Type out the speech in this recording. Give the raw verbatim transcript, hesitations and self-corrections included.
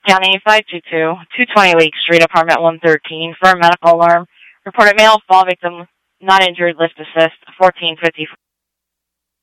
County five two two, two twenty Lake Street, apartment one thirteen, for a medical alarm. Reported male, fall victim, not injured, lift assist, fourteen fifty-four.